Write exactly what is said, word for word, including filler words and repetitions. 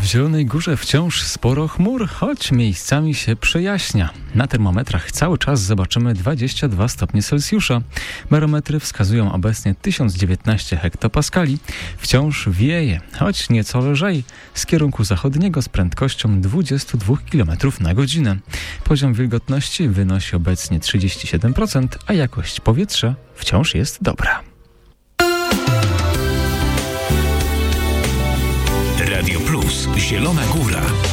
Zielonej Górze wciąż sporo chmur, choć miejscami się przejaśnia. Na termometrach cały czas zobaczymy dwadzieścia dwa stopnie Celsjusza. Barometry wskazują obecnie tysiąc dziewiętnaście hektopaskali. Wciąż wieje, choć nieco lżej, z kierunku zachodniego z prędkością dwadzieścia dwa kilometrów na godzinę. Poziom wilgotności wynosi obecnie trzydzieści siedem procent, a jakość powietrza wciąż jest dobra. Radio Plus, Zielona Góra.